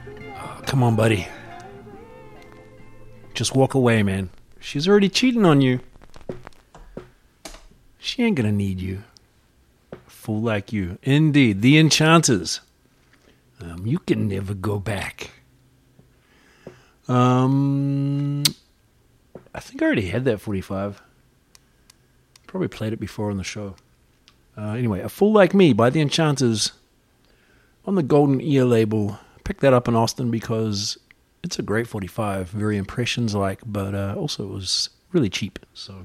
Oh, come on, buddy. Just walk away, man. She's already cheating on you. She ain't gonna need you. A fool like you. Indeed, the Enchanters. You can never go back. I think I already had that 45. Probably played it before on the show. Anyway, A Fool Like Me by the Enchanters on the Golden Ear label. Picked that up in Austin because it's a great 45. Very Impressions-like, but also it was really cheap. So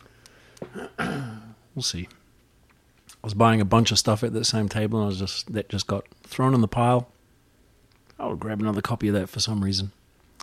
we'll see. I was buying a bunch of stuff at that same table, and that just got thrown in the pile. I'll grab another copy of that for some reason.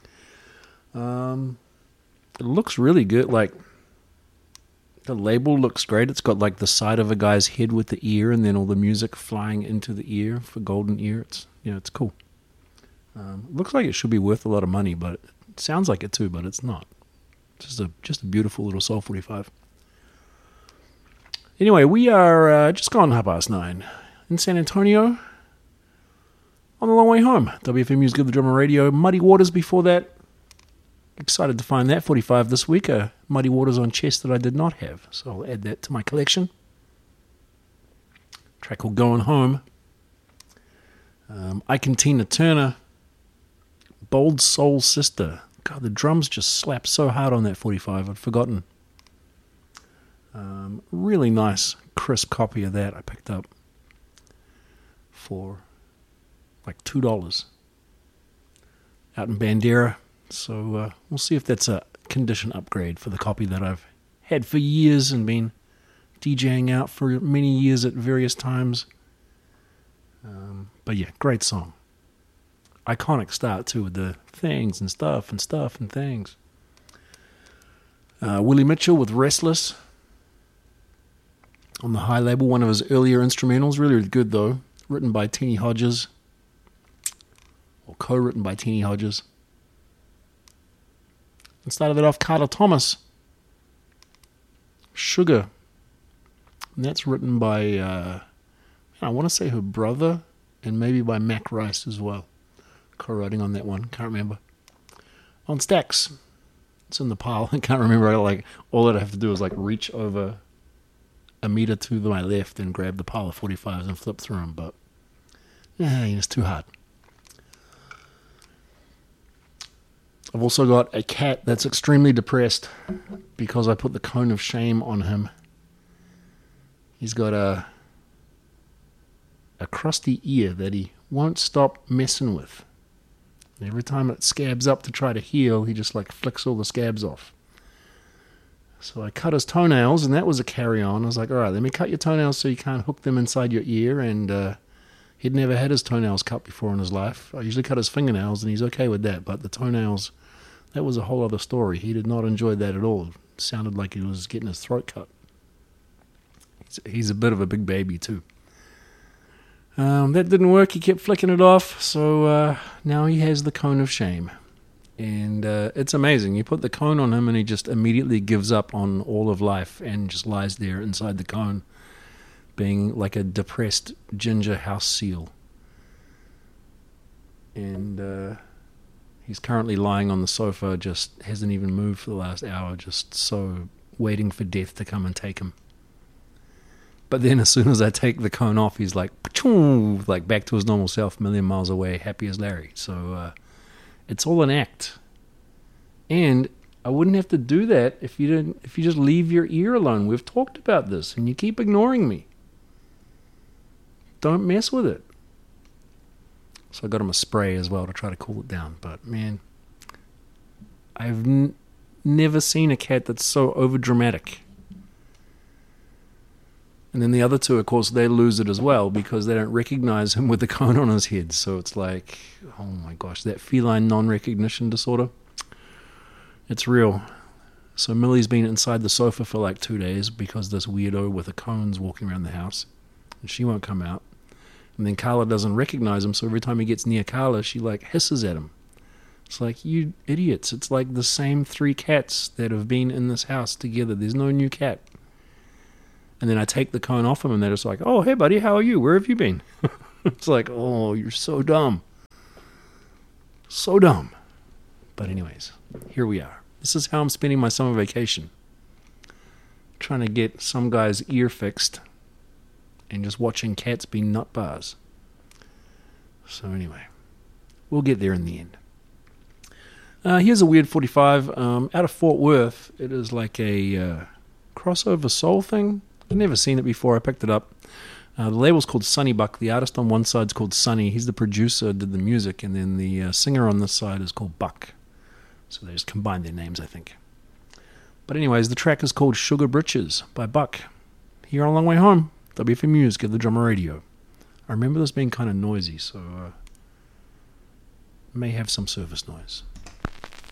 It looks really good. Like, the label looks great. It's got like the side of a guy's head with the ear, and then all the music flying into the ear for Golden Ear. It's cool. Looks like it should be worth a lot of money, but it sounds like it too, but it's not. It's just a beautiful little Soul 45. Anyway, we are just gone 9:30 in San Antonio. On the long way home, WFMU's Give the Drummer Radio. Muddy Waters before that. Excited to find that 45 this week. Muddy Waters on chest that I did not have, so I'll add that to my collection. Track called Going Home. Ike and Tina Turner. Bold Soul Sister. God, the drums just slap so hard on that 45. I'd forgotten. Really nice, crisp copy of that I picked up for like $2 out in Bandera. So we'll see if that's a condition upgrade for the copy that I've had for years and been DJing out for many years at various times. But yeah, great song. Iconic start too, with the things and stuff and things. Willie Mitchell with Restless on the High label, one of his earlier instrumentals. Really good though. Written by Teeny Hodges. Or co-written by Teeny Hodges. And started it off Carter Thomas. Sugar. And that's written by, I want to say her brother, and maybe by Mac Rice as well. Co-writing on that one. Can't remember. On Stax. It's in the pile. I can't remember. All that I have to do is reach over a meter to my left and grab the pile of 45s and flip through them. But, it's too hard. I've also got a cat that's extremely depressed because I put the cone of shame on him. He's got a crusty ear that he won't stop messing with. Every time it scabs up to try to heal, he just flicks all the scabs off. So I cut his toenails, and that was a carry-on. I was like, all right, let me cut your toenails so you can't hook them inside your ear. And he'd never had his toenails cut before in his life. I usually cut his fingernails, and he's okay with that. But the toenails, that was a whole other story. He did not enjoy that at all. It sounded like he was getting his throat cut. He's a bit of a big baby, too. That didn't work. He kept flicking it off. So now he has the cone of shame. And it's amazing. You put the cone on him and he just immediately gives up on all of life and just lies there inside the cone, being like a depressed ginger house seal. And he's currently lying on the sofa, just hasn't even moved for the last hour, just so waiting for death to come and take him. But then as soon as I take the cone off, he's like back to his normal self, a million miles away, happy as Larry. So it's all an act. And I wouldn't have to do that if you just leave your ear alone. We've talked about this and you keep ignoring me. Don't mess with it. So I got him a spray as well to try to cool it down. But man, I've never seen a cat that's so overdramatic. And then the other two, of course, they lose it as well because they don't recognize him with the cone on his head. So it's like, oh my gosh, that feline non-recognition disorder, it's real. So Millie's been inside the sofa for 2 days because this weirdo with the cones walking around the house. And she won't come out. And then Carla doesn't recognize him, so every time he gets near Carla, she hisses at him. It's like, you idiots. It's like the same 3 cats that have been in this house together. There's no new cat. And then I take the cone off him, and they're just like, oh, hey, buddy, how are you? Where have you been? It's like, oh, you're so dumb. So dumb. But anyways, here we are. This is how I'm spending my summer vacation. Trying to get some guy's ear fixed and just watching cats be nut bars. So anyway, we'll get there in the end. Here's a weird 45 out of Fort Worth. It is like a crossover soul thing. I've never seen it before. I picked it up. The label's called Sunny Buck. The artist on one side's called Sunny. He's the producer, did the music, and then the singer on this side is called Buck. So they just combined their names, I think. But anyways, the track is called Sugar Britches by Buck. Here on Long Way Home, WFM Music at the Drummer Radio. I remember this being kind of noisy, so may have some service noise.